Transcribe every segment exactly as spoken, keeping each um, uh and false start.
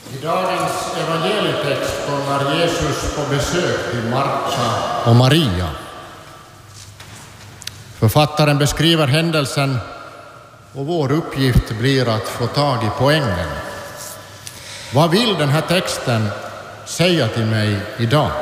I dagens evangelietext kommer Jesus på besök till Marta och Maria. Författaren beskriver händelsen och vår uppgift blir att få tag i poängen. Vad vill den här texten säga till mig idag?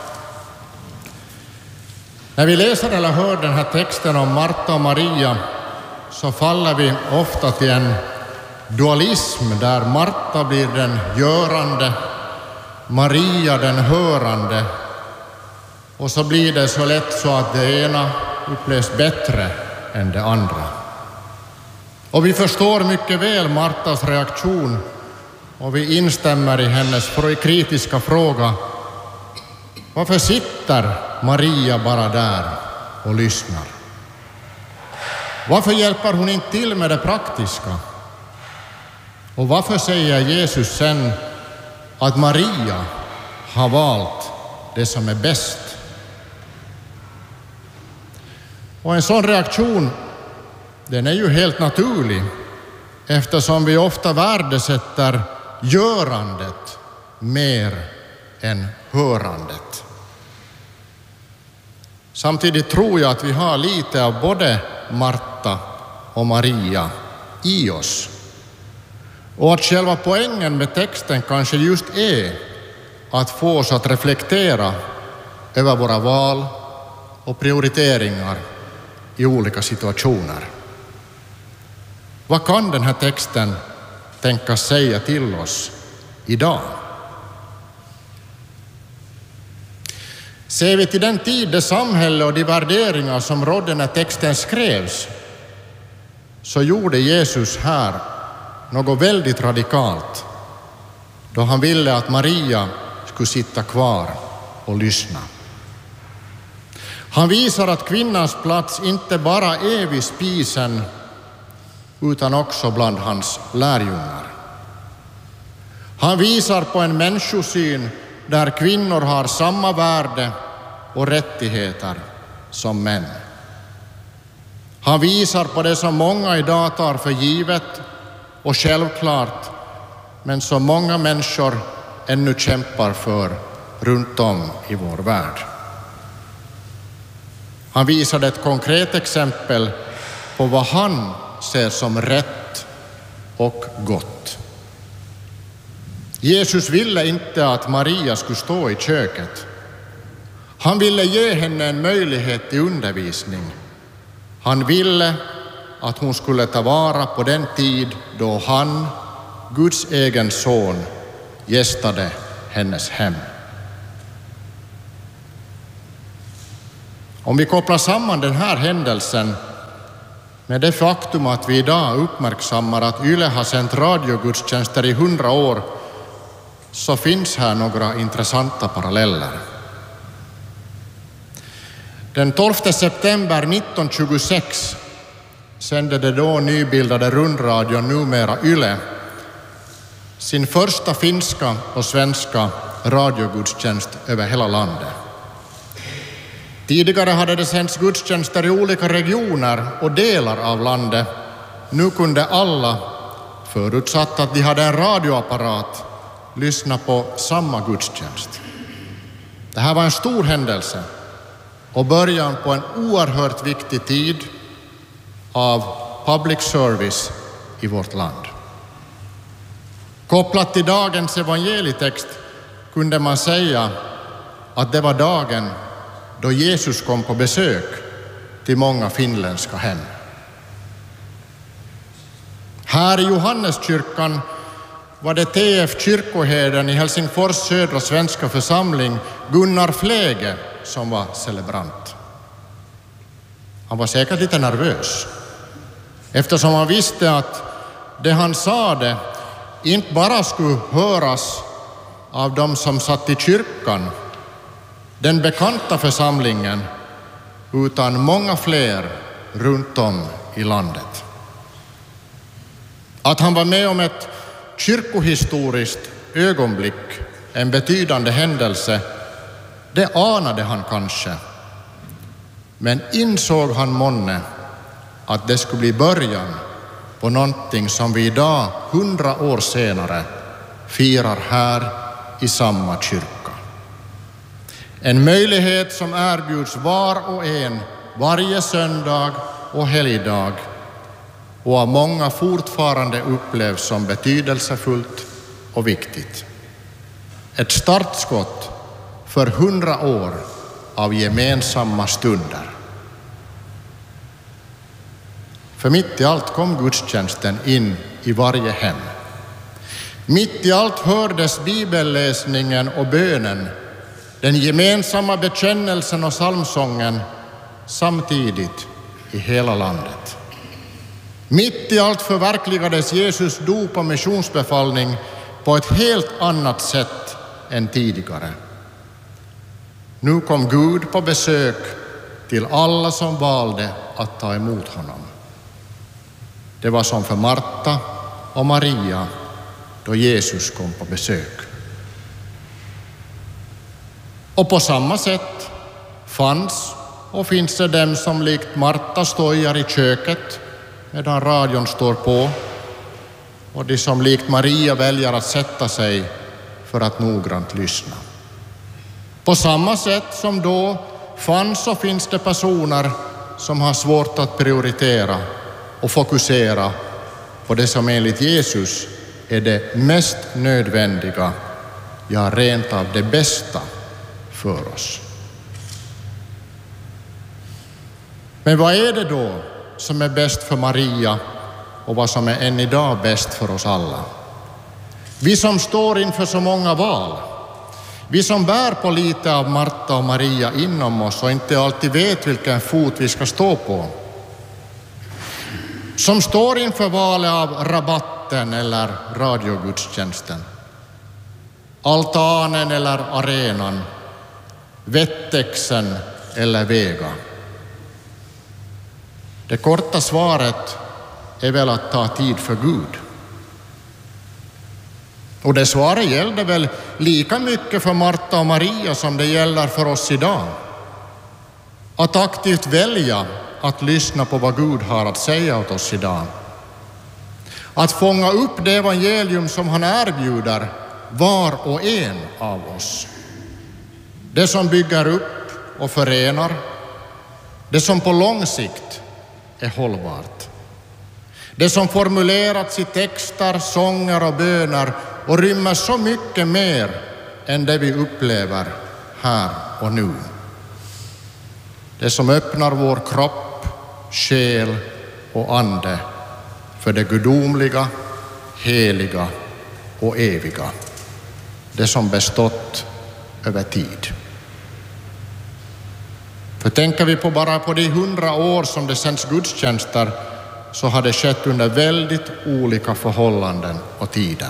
När vi läser eller hör den här texten om Marta och Maria så faller vi ofta till en dualism där Marta blir den görande, Maria den hörande, och så blir det så lätt så att det ena upplevs bättre än det andra. Och vi förstår mycket väl Martas reaktion och vi instämmer i hennes kritiska fråga: varför sitter Maria bara där och lyssnar? Varför hjälper hon inte till med det praktiska? Och varför säger Jesus sen att Maria har valt det som är bäst? Och en sån reaktion, den är ju helt naturlig eftersom vi ofta värdesätter görandet mer än hörandet. Samtidigt tror jag att vi har lite av både Marta och Maria i oss. Och att själva poängen med texten kanske just är att få oss att reflektera över våra val och prioriteringar i olika situationer. Vad kan den här texten tänkas säga till oss idag? Ser vi till den tid, det samhälle och de värderingar som rådde när texten skrevs, så gjorde Jesus här något väldigt radikalt då han ville att Maria skulle sitta kvar och lyssna. Han visar att kvinnans plats inte bara är vid spisen utan också bland hans lärjungar. Han visar på en människosyn där kvinnor har samma värde och rättigheter som män. Han visar på det som många idag tar för givet och självklart, men som många människor ännu kämpar för runt om i vår värld. Han visade ett konkret exempel på vad han ser som rätt och gott. Jesus ville inte att Maria skulle stå i köket. Han ville ge henne en möjlighet till undervisning. Han ville att hon skulle ta vara på den tid då han, Guds egen son, gästade hennes hem. Om vi kopplar samman den här händelsen med det faktum att vi idag uppmärksammar att Yle har sänt radiogudstjänster i hundra år, så finns här några intressanta paralleller. Den tolfte september nittonhundratjugosex sände det då nybildade rundradion, numera Yle, sin första finska och svenska radiogudstjänst över hela landet. Tidigare hade det sänts gudstjänster i olika regioner och delar av landet. Nu kunde alla, förutsatt att de hade en radioapparat, lyssna på samma gudstjänst. Det här var en stor händelse och början på en oerhört viktig tid av public service i vårt land. Kopplat till dagens evangelietext kunde man säga att det var dagen då Jesus kom på besök till många finländska hem. Här i Johanneskyrkan var det T F kyrkoherden i Helsingfors södra svenska församling, Gunnar Flege, som var celebrant. Han var säkert lite nervös eftersom han visste att det han sade inte bara skulle höras av dem som satt i kyrkan, den bekanta församlingen, utan många fler runt om i landet. Att han var med om ett kyrkohistoriskt ögonblick, en betydande händelse, det anade han kanske. Men insåg han månne att det skulle bli början på någonting som vi idag, hundra år senare, firar här i samma kyrka. En möjlighet som erbjuds var och en varje söndag och helgdag och av många fortfarande upplevs som betydelsefullt och viktigt. Ett startskott för hundra år av gemensamma stunder. För mitt i allt kom gudstjänsten in i varje hem. Mitt i allt hördes bibelläsningen och bönen, den gemensamma bekännelsen och psalmsången samtidigt i hela landet. Mitt i allt förverkligades Jesus dop och missionsbefallning på ett helt annat sätt än tidigare. Nu kom Gud på besök till alla som valde att ta emot honom. Det var som för Marta och Maria då Jesus kom på besök. Och på samma sätt fanns och finns det dem som likt Marta stojar i köket medan radion står på och de som likt Maria väljer att sätta sig för att noggrant lyssna. På samma sätt som då fanns och finns det personer som har svårt att prioritera och fokusera på det som enligt Jesus är det mest nödvändiga, ja rent av det bästa för oss. Men vad är det då som är bäst för Maria och vad som är än idag bäst för oss alla? Vi som står inför så många val, vi som bär på lite av Marta och Maria inom oss och inte alltid vet vilken fot vi ska stå på. Som står inför valet av rabatten eller radiogudstjänsten, altanen eller arenan, Vettexen eller Vega. Det korta svaret är väl att ta tid för Gud. Och det svaret gällde väl lika mycket för Marta och Maria som det gäller för oss idag. Att aktivt välja att lyssna på vad Gud har att säga åt oss idag. Att fånga upp det evangelium som han erbjuder var och en av oss. Det som bygger upp och förenar. Det som på lång sikt är hållbart. Det som formulerats i texter, sånger och böner och rymmer så mycket mer än det vi upplever här och nu. Det som öppnar vår kropp, själ och ande för det gudomliga, heliga och eviga. Det som bestått över tid. För tänker vi på bara på de hundra år som det sänds gudstjänster så har det skett under väldigt olika förhållanden och tider.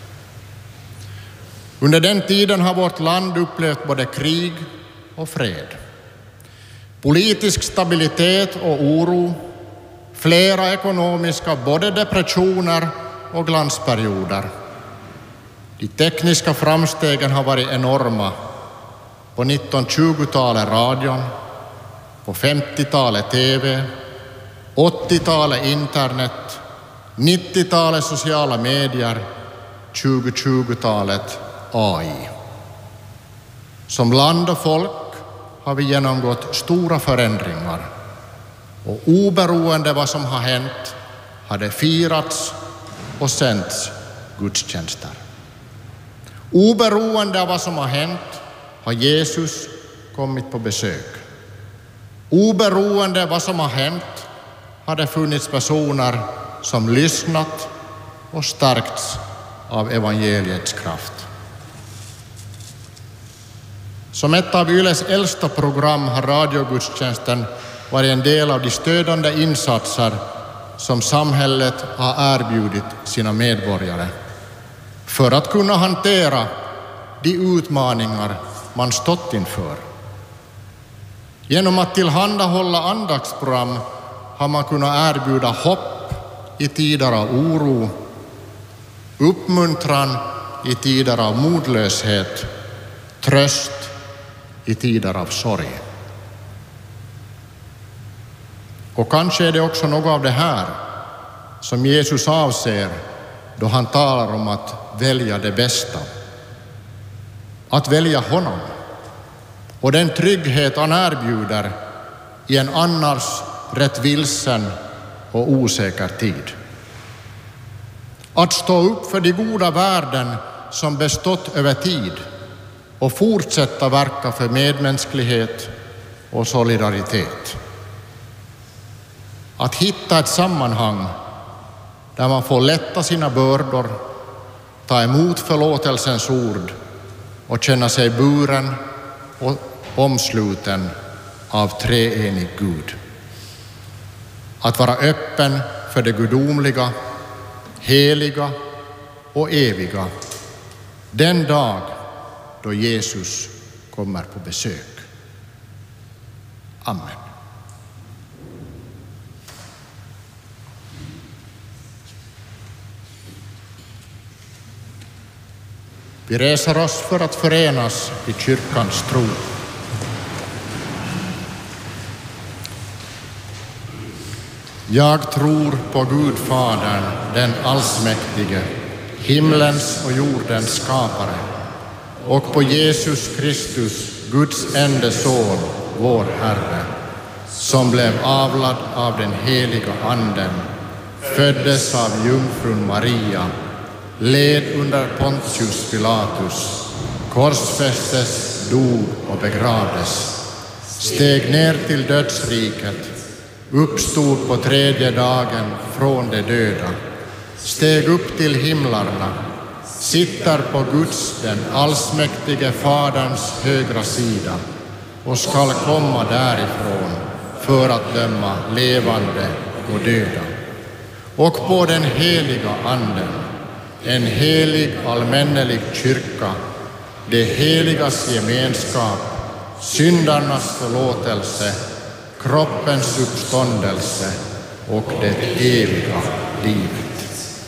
Under den tiden har vårt land upplevt både krig och fred. Politisk stabilitet och oro, flera ekonomiska både depressioner och glansperioder. De tekniska framstegen har varit enorma. På nittonhundratjugotalet radion, på femtiotalet tv, åttiotalet internet, nittiotalet sociala medier, tjugotjugotalet A I. Som land och folk har vi genomgått stora förändringar och oberoende vad som har hänt har det firats och sänts gudstjänster. Oberoende av vad som har hänt har Jesus kommit på besök. Oberoende av vad som har hänt har det funnits personer som lyssnat och stärkts av evangeliets kraft. Som ett av Yles äldsta program har radiogudstjänsten varit en del av de stödande insatser som samhället har erbjudit sina medborgare för att kunna hantera de utmaningar man stått inför. Genom att tillhandahålla andaktsprogram har man kunnat erbjuda hopp i tider av oro, uppmuntran i tider av modlöshet, tröst i tider av sorg. Och kanske är det också något av det här som Jesus avser då han talar om att välja det bästa. Att välja honom och den trygghet han erbjuder i en annars rätt vilsen och osäker tid. Att stå upp för de goda värden som bestått över tid och fortsätta verka för medmänsklighet och solidaritet. Att hitta ett sammanhang där man får lätta sina bördor, ta emot förlåtelsens ord och känna sig buren och omsluten av treenig Gud. Att vara öppen för det gudomliga, heliga och eviga den dag då Jesus kommer på besök. Amen. Vi reser oss för att förenas i kyrkans tro. Jag tror på Gud Fadern, den allsmäktige, himlens och jordens skapare, och på Jesus Kristus, Guds enda son, vår Herre, som blev avlad av den heliga Anden, föddes av jungfrun Maria, led under Pontius Pilatus, korsfästes, dog och begravdes, steg ner till dödsriket, uppstod på tredje dagen från de döda, steg upp till himlarna, sitter på Guds, den allsmäktige Faderns högra sida och skall komma därifrån för att döma levande och döda. Och på den heliga Anden, en helig allmännelig kyrka, det heligas gemenskap, syndarnas förlåtelse, kroppens uppståndelse och det eviga livet.